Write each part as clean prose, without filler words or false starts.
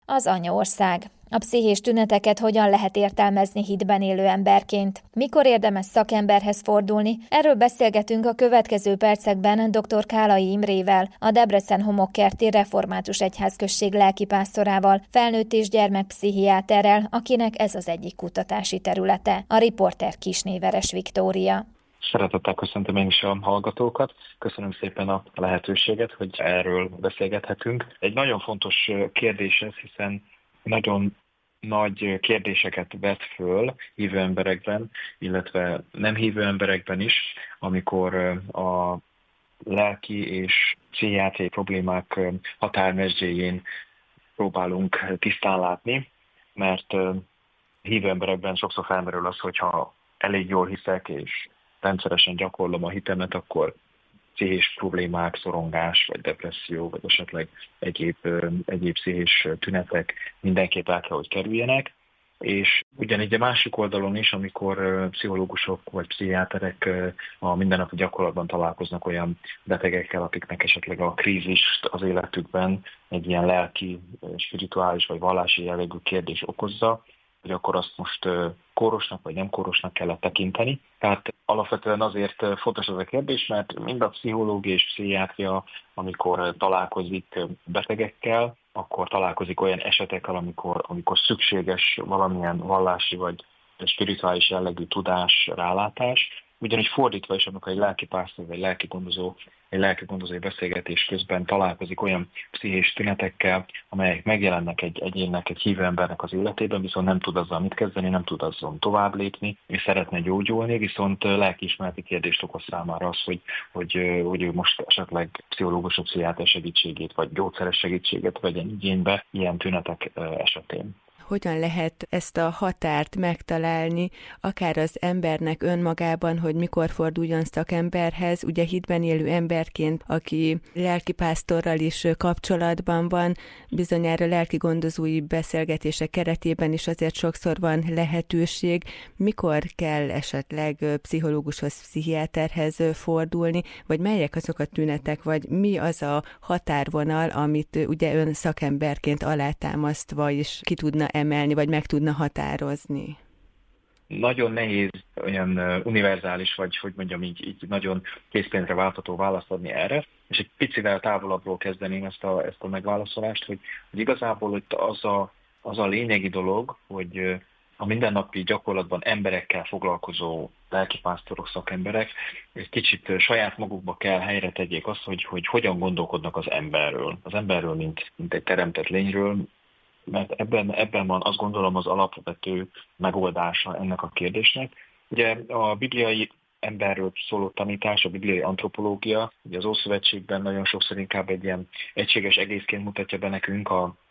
Az anyaország. A pszichés tüneteket hogyan lehet értelmezni hitben élő emberként? Mikor érdemes szakemberhez fordulni? Erről beszélgetünk a következő percekben dr. Kálai Imrével, a Debrecen Homokkerti Református Egyházközség lelkipásztorával, felnőtt és gyermekpszichiáterrel, akinek ez az egyik kutatási területe. A riporter Kisnéveres Viktória. Szeretettel köszöntöm én is a hallgatókat. Köszönöm szépen a lehetőséget, hogy erről beszélgethetünk. Egy nagyon fontos kérdés ez, hiszen nagyon nagy kérdéseket vet föl hívő emberekben, illetve nem hívő emberekben is, amikor a lelki és pszichiátriai problémák határmezőjén próbálunk tisztán látni, mert hívő emberekben sokszor felmerül az, hogyha elég jól hiszek és rendszeresen gyakorlom a hitemet, akkor pszichés problémák, szorongás, vagy depresszió, vagy esetleg egyéb pszichés tünetek mindenképp el kell, hogy kerüljenek. És ugyanígy a másik oldalon is, amikor pszichológusok vagy pszichiáterek a mindennapi gyakorlatban találkoznak olyan betegekkel, akiknek esetleg a krízist az életükben egy ilyen lelki, spirituális vagy vallási jellegű kérdés okozza, hogy akkor azt most kórosnak vagy nem kórosnak kellett tekinteni. Tehát alapvetően azért fontos ez a kérdés, mert mind a pszichológia és pszichiátria, amikor találkozik betegekkel, akkor találkozik olyan esetekkel, amikor szükséges valamilyen vallási vagy spirituális jellegű tudás, rálátás. Ugyanis fordítva is, amikor egy lelkipásztor vagy egy lelkigondozói beszélgetés közben találkozik olyan pszichés tünetekkel, amelyek megjelennek egy egyénnek, egy hívő embernek az életében, viszont nem tud azzal mit kezdeni, nem tud azzal tovább lépni, és szeretne gyógyulni, viszont lelkiismereti kérdést okoz számára az, hogy ő most esetleg pszichológus, pszichiáter segítségét, vagy gyógyszeres segítséget vegyen igénybe ilyen tünetek esetén. Hogyan lehet ezt a határt megtalálni, akár az embernek önmagában, hogy mikor forduljon szakemberhez, ugye hitben élő emberként, aki lelkipásztorral is kapcsolatban van, bizonyára lelkigondozói beszélgetések keretében is azért sokszor van lehetőség, mikor kell esetleg pszichológushoz, pszichiáterhez fordulni, vagy melyek azok a tünetek, vagy mi az a határvonal, amit ugye ön szakemberként alátámasztva is ki tudna emelni, vagy meg tudna határozni? Nagyon nehéz olyan univerzális, vagy hogy mondjam így nagyon készpénzre váltható választ adni erre, és egy picivel távolabbról kezdeném ezt a megválaszolást, hogy igazából itt az a lényegi dolog, hogy a mindennapi gyakorlatban emberekkel foglalkozó lelkipásztorok, szakemberek egy kicsit saját magukba kell helyre tegyék azt, hogy hogyan gondolkodnak az emberről, mint egy teremtett lényről, mert ebben van, azt gondolom, az alapvető megoldása ennek a kérdésnek. Ugye a bibliai emberről szóló tanítás, a bibliai antropológia, ugye az Ószövetségben nagyon sokszor inkább egy ilyen egységes egészként mutatja be nekünk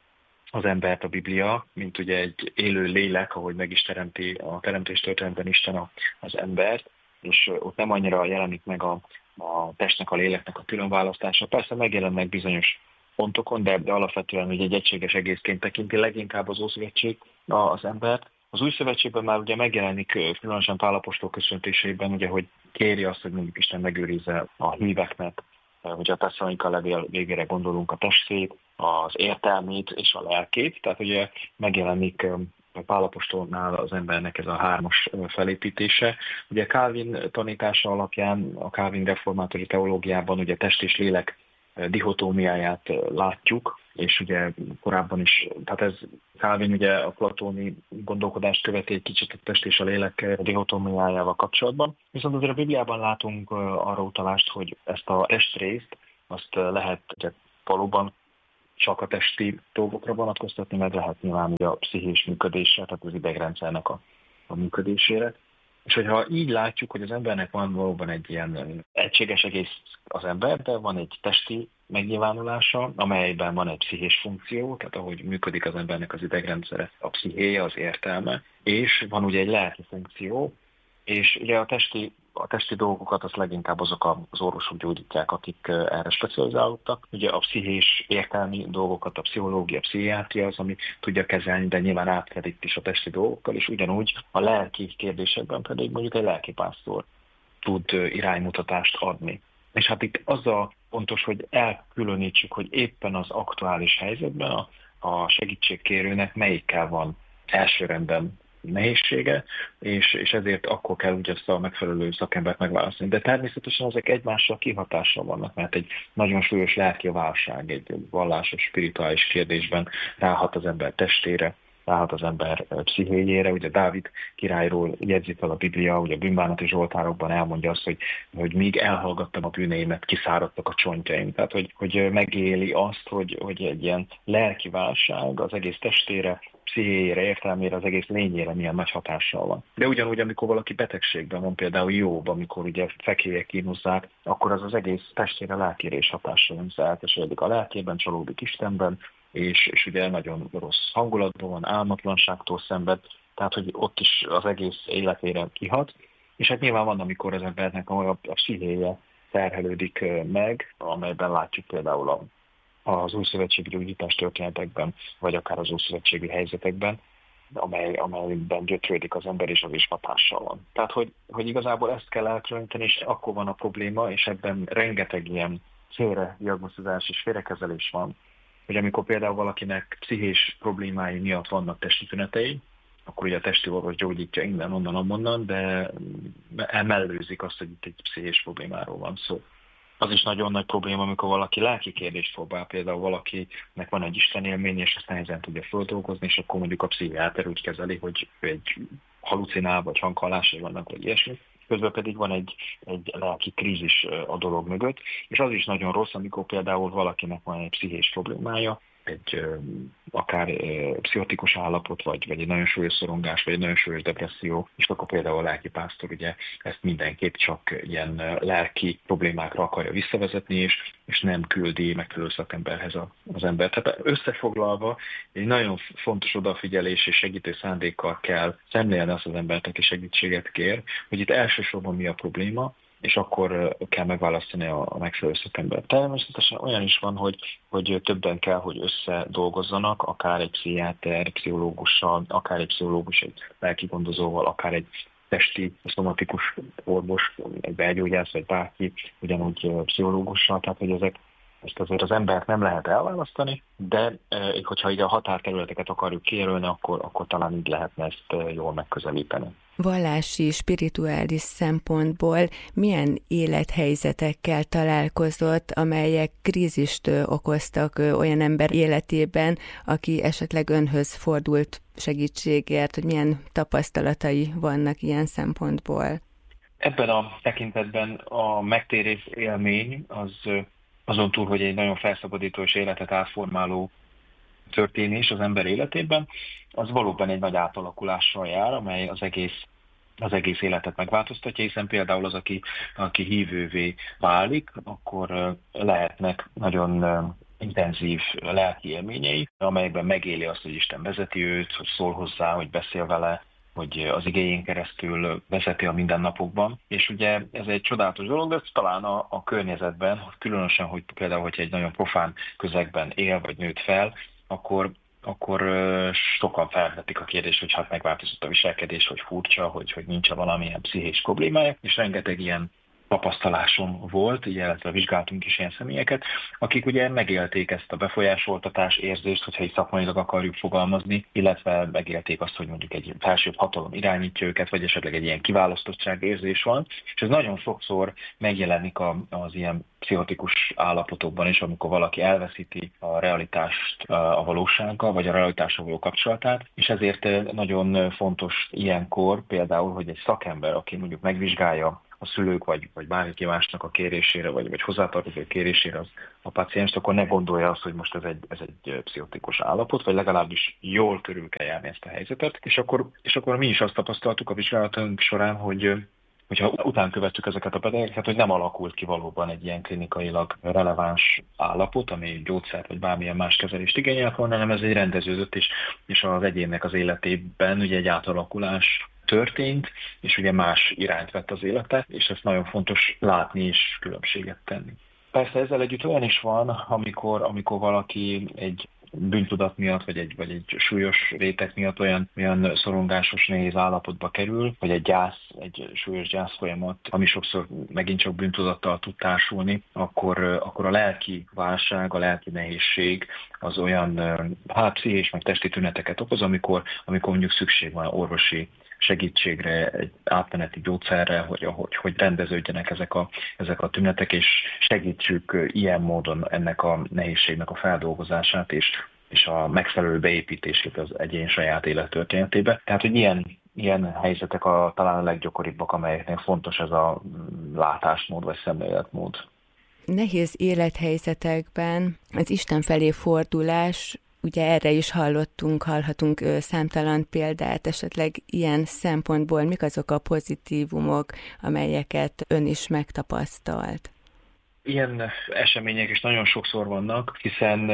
az embert a Biblia, mint ugye egy élő lélek, ahogy meg is teremti a teremtés történetben Isten az embert, és ott nem annyira jelenik meg a testnek, a léleknek a különválasztása. Persze megjelennek bizonyos pontokon, de alapvetően hogy egy egységes egészként tekinti leginkább az Ószövetség az embert. Az Új Szövetségben már ugye megjelenik, különösen Pál apostol köszöntéseiben, ugye, hogy kéri azt, hogy mondjuk Isten megőrizze a híveknek, hogy a Tesszalonika levél végére gondolunk, a testét, az értelmét és a lelkét. Tehát ugye megjelenik Pál apostolnál az embernek ez a hármas felépítése. Ugye Calvin tanítása alapján, a Calvin reformátori teológiában ugye test és lélek dihotómiáját látjuk, és ugye korábban is, tehát ez Calvin ugye a platóni gondolkodást követi egy kicsit a test és a lélek dihotómiájával kapcsolatban. Viszont azért a Bibliában látunk arra utalást, hogy ezt a testrészt azt lehet ugye, valóban csak a testi dolgokra vonatkoztatni, meg lehet nyilván ugye a pszichés működésre, tehát az idegrendszernek a működésére. És hogyha így látjuk, hogy az embernek van valóban egy ilyen egységes egész az ember, de van egy testi megnyilvánulása, amelyben van egy pszichés funkció, tehát ahogy működik az embernek az idegrendszere, a pszichéje, az értelme, és van ugye egy lelki funkció, és ugye a testi dolgokat az leginkább azok az orvosok gyógyítják, akik erre specializálódtak. Ugye a pszichés értelmi dolgokat a pszichológia, a pszichiátria az, ami tudja kezelni, de nyilván átfed itt is a testi dolgokkal, és ugyanúgy a lelki kérdésekben pedig mondjuk egy lelkipásztor tud iránymutatást adni. És hát itt az a fontos, hogy elkülönítsük, hogy éppen az aktuális helyzetben a segítségkérőnek melyikkel van elsőrendben nehézsége, és ezért akkor kell úgy ezt a megfelelő szakembert megválasztani. De természetesen ezek egymással kihatással vannak, mert egy nagyon súlyos lelki válság, egy vallásos, spirituális kérdésben ráhat az ember testére, ráhat az ember pszichéjére. Ugye Dávid királyról jegyzi fel a Biblia, ugye a bűnbánati zsoltárokban elmondja azt, hogy míg elhallgattam a bűneimet, kiszáradtak a csontjaim. Tehát, hogy megéli azt, hogy egy ilyen lelki válság az egész testére, pszichéjére, értelmére, az egész lényére milyen nagy hatással van. De ugyanúgy, amikor valaki betegségben van, például Jobb, amikor ugye fekélyek kínozzák, akkor az egész testére, lelkére is hatással van, elkeseredik a lelkében, csalódik Istenben, és ugye nagyon rossz hangulatban van, álmatlanságtól szenved, tehát hogy ott is az egész életére kihat. És hát nyilván van, amikor az embernek a pszichéje terhelődik meg, amelyben látjuk például az újszövetségi gyógyítás történetekben, vagy akár az újszövetségi helyzetekben, amelyben gyötrődik az ember, és az is hatással van. Tehát, hogy igazából ezt kell elkülöníteni, és akkor van a probléma, és ebben rengeteg ilyen félrediagnosztizás és félrekezelés van, hogy amikor például valakinek pszichés problémái miatt vannak testi tünetei, akkor ugye a testi orvos gyógyítja innen, onnan, amonnan, de emellőzik azt, hogy itt egy pszichés problémáról van szó. Az is nagyon nagy probléma, amikor valaki lelki kérdést próbál, például valakinek van egy istenélmény, és ezt nehezen tudja feldolgozni, és akkor mondjuk a pszichiáter úgy kezeli, hogy egy halucinál, vagy hanghallásai vannak, vagy ilyesmi. Közben pedig van egy lelki krízis a dolog mögött, és az is nagyon rossz, amikor például valakinek van egy pszichés problémája, egy akár pszichotikus állapot, vagy egy nagyon súlyos szorongás, vagy egy nagyon súlyos depresszió, és akkor például a lelkipásztor ugye ezt mindenképp csak ilyen lelki problémákra akarja visszavezetni, és nem küldi megfelelő szakemberhez az ember. Tehát összefoglalva egy nagyon fontos odafigyelés és segítő szándékkal kell szemlélni azt az embert, aki segítséget kér, hogy itt elsősorban mi a probléma, és akkor kell megválasztani a megfelelő szakembert. Természetesen olyan is van, hogy többen kell, hogy összedolgozzanak, akár egy pszichiáter, pszichológussal, akár egy pszichológus, egy lelkigondozóval, akár egy testi, szomatikus orvos, egy belgyógyász, vagy bárki, ugyanúgy pszichológussal, tehát hogy ezt azért az embert nem lehet elválasztani, de hogyha így a határterületeket akarjuk kijelölni, akkor talán így lehetne ezt jól megközelíteni. Vallási, spirituális szempontból milyen élethelyzetekkel találkozott, amelyek krízist okoztak olyan ember életében, aki esetleg önhöz fordult segítségért, hogy milyen tapasztalatai vannak ilyen szempontból? Ebben a tekintetben a megtérés élmény azon túl, hogy egy nagyon felszabadító és életet átformáló történés az ember életében, az valóban egy nagy átalakulással jár, amely az egész életet megváltoztatja, hiszen például az, aki hívővé válik, akkor lehetnek nagyon intenzív lelki élményei, amelyekben megéli azt, hogy Isten vezeti őt, hogy szól hozzá, hogy beszél vele, hogy az igéjén keresztül vezeti a mindennapokban. És ugye ez egy csodálatos dolog, de ez talán a környezetben, különösen, hogy például, hogyha egy nagyon profán közegben él vagy nőtt fel, akkor sokan felvetik a kérdést, hogy hát megváltozott a viselkedés, hogy furcsa, hogy nincs valamilyen pszichés problémája, és rengeteg ilyen tapasztalásom volt, illetve vizsgáltunk is ilyen személyeket, akik ugye megélték ezt a befolyásoltatás érzést, hogyha így szakmailag akarjuk fogalmazni, illetve megélték azt, hogy mondjuk egy felsőbb hatalom irányítja őket, vagy esetleg egy ilyen kiválasztottság érzés van, és ez nagyon sokszor megjelenik az ilyen pszichotikus állapotokban is, amikor valaki elveszíti a realitást a valósággal, vagy a realitással való kapcsolatát, és ezért nagyon fontos ilyenkor például, hogy egy szakember, aki mondjuk megvizsgálja a szülők, vagy bárki másnak a kérésére, vagy hozzátartozó kérésére a pácienst, akkor ne gondolja azt, hogy most ez egy pszichotikus állapot, vagy legalábbis jól körül kell járni ezt a helyzetet. És akkor mi is azt tapasztaltuk a vizsgálatunk során, hogyha után követtük ezeket a betegeket, hogy nem alakult ki valóban egy ilyen klinikailag releváns állapot, ami gyógyszert vagy bármilyen más kezelést igényel volna, hanem ez egy rendeződött, és az egyénnek az életében ugye egy átalakulás történt, és ugye más irányt vett az élete, és ezt nagyon fontos látni és különbséget tenni. Persze ezzel együtt olyan is van, amikor valaki egy bűntudat miatt, vagy egy súlyos réteg miatt olyan szorongásos, nehéz állapotba kerül, vagy egy súlyos gyász folyamat, ami sokszor megint csak bűntudattal tud társulni, akkor a lelki válság, a lelki nehézség az olyan pszichés meg testi tüneteket okoz, amikor mondjuk szükség van orvosi segítségre, egy átmeneti gyógyszerre, hogy rendeződjenek ezek a tünetek, és segítsük ilyen módon ennek a nehézségnek a feldolgozását és a megfelelő beépítését az egyén saját élettörténetébe. Tehát, hogy ilyen helyzetek talán a leggyakoribbak, amelyeknek fontos ez a látásmód vagy szemléletmód. Nehéz élethelyzetekben az Isten felé fordulás, ugye erre is hallhatunk számtalan példát, esetleg ilyen szempontból mik azok a pozitívumok, amelyeket ön is megtapasztalt? Ilyen események is nagyon sokszor vannak, hiszen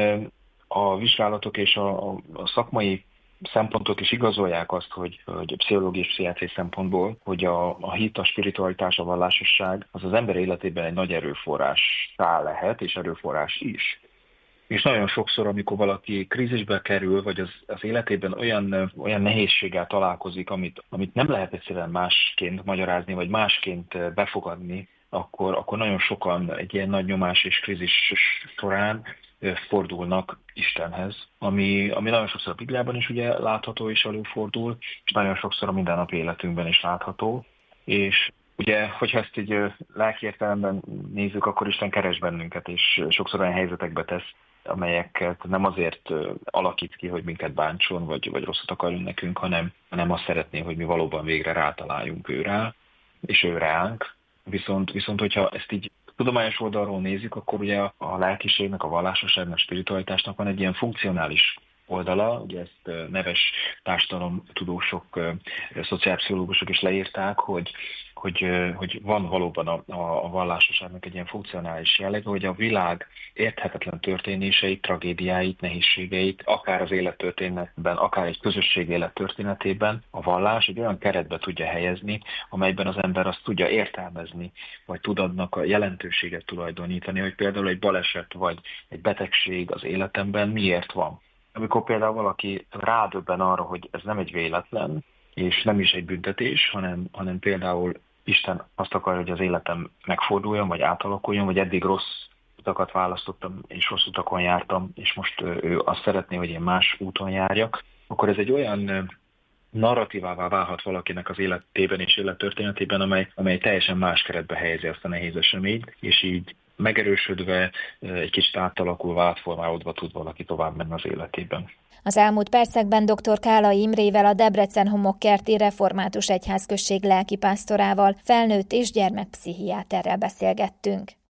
a vizsgálatok és a szakmai szempontok is igazolják azt, hogy pszichológiai és pszichiátriai szempontból, hogy a hit, a spiritualitás, a vallásosság az ember életében egy nagy erőforrássá lehet, és erőforrás is. És nagyon sokszor, amikor valaki krízisbe kerül, vagy az életében olyan nehézséggel találkozik, amit nem lehet egyszerűen másként magyarázni, vagy másként befogadni, akkor nagyon sokan egy ilyen nagy nyomás és krízis során fordulnak Istenhez, ami nagyon sokszor a Bibliában is ugye látható és előfordul, és nagyon sokszor a mindennapi életünkben is látható. És ugye, hogyha ezt így lelki értelemben nézzük, akkor Isten keres bennünket, és sokszor olyan helyzetekbe tesz, amelyeket nem azért alakít ki, hogy minket bántson, vagy rosszat akarjunk nekünk, hanem azt szeretné, hogy mi valóban végre rátaláljunk őrá, és ő ránk. Viszont hogyha ezt így tudományos oldalról nézzük, akkor ugye a lelkiségnek, a vallásosságnak, a spiritualitásnak van egy ilyen funkcionális oldala, ugye ezt neves társadalomtudósok, szociálpszichológusok is leírták, hogy van valóban a vallásosságnak egy ilyen funkcionális jellege, hogy a világ érthetetlen történéseit, tragédiáit, nehézségeit, akár az élettörténetben, akár egy közösség élettörténetében a vallás egy olyan keretbe tudja helyezni, amelyben az ember azt tudja értelmezni, vagy tud annak a jelentőséget tulajdonítani, hogy például egy baleset vagy egy betegség az életemben miért van. Amikor például valaki rádöbben arra, hogy ez nem egy véletlen, és nem is egy büntetés, hanem például Isten azt akarja, hogy az életem megforduljon, vagy átalakuljon, vagy eddig rossz utakat választottam, és rossz utakon jártam, és most ő azt szeretné, hogy én más úton járjak, akkor ez egy olyan narratívává válhat valakinek az életében és élettörténetében, amely teljesen más keretbe helyezi azt a nehéz eseményt, és így megerősödve, egy kicsit átalakulva, átformálódva tud valaki tovább menni az életében. Az elmúlt percekben dr. Kálai Imrével, a Debrecen Homokkerti Református Egyházközség lelkipásztorával, felnőtt és gyermekpszichiáterrel beszélgettünk.